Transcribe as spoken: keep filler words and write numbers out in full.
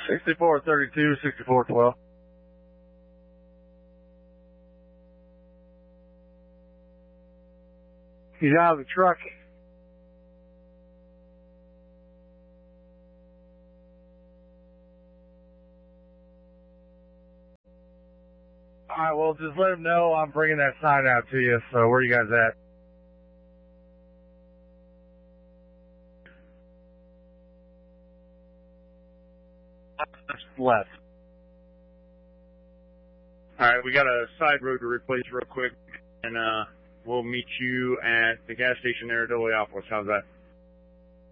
sixty-four thirty-two, sixty-four twelve. He's out of the truck. All right, well, just let him know I'm bringing that sign out to you. So where you guys at? Left. All right, we got a side road to replace real quick, and uh, we'll meet you at the gas station there at Iliopolis. How's that?